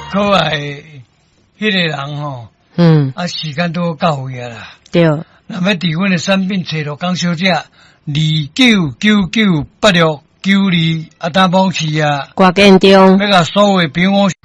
可爱迄个人吼，时间都到位啊啦。 对。 那么伫阮的产品找到江小姐29998692阿达宝市啊， 挂建中， 要甲所有朋友